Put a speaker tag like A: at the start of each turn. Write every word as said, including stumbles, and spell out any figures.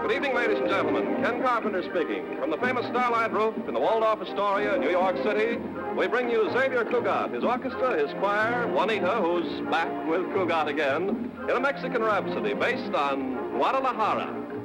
A: Good evening, ladies and gentlemen. Ken Carpenter speaking. From the famous Starlight Roof in the Waldorf Astoria, New York City, we bring you Xavier Cugat, his orchestra, his choir, Juanita, who's back with Cugat again, in a Mexican rhapsody based on Guadalajara.